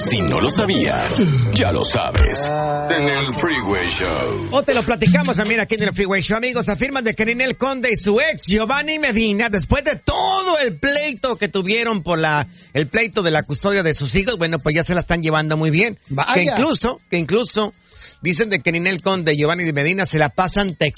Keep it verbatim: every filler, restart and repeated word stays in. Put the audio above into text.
Si no lo sabías, ya lo sabes. En el Freeway Show. O te lo platicamos también aquí en el Freeway Show, amigos. Afirman de que Ninel Conde y su ex Giovanni Medina, después de todo el pleito que tuvieron por la el pleito de la custodia de sus hijos, bueno, pues ya se la están llevando muy bien. Vaya. Que incluso, que incluso dicen de que Ninel Conde y Giovanni Medina se la pasan textando.